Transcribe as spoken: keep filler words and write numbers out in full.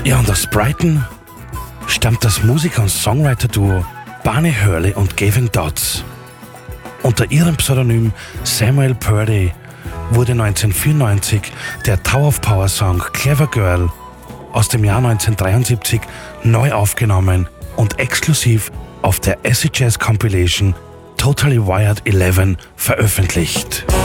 Ja, und aus Brighton stammt das Musiker- und Songwriter-Duo Barney Hurley und Gavin Dodds. Unter ihrem Pseudonym Samuel Purdy wurde neunzehnhundertvierundneunzig der Tower of Power Song Clever Girl aus dem Jahr neunzehnhundertdreiundsiebzig neu aufgenommen und exklusiv auf der Acid Jazz Compilation Totally Wired elf veröffentlicht.